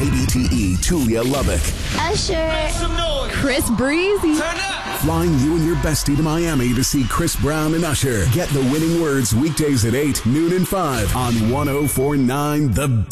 KBTE Tulia Lubbock. Usher. Chris Breezy. Flying you and your bestie to Miami to see Chris Brown and Usher. Get the winning words weekdays at 8, noon, and 5 on 104.9 The Beat.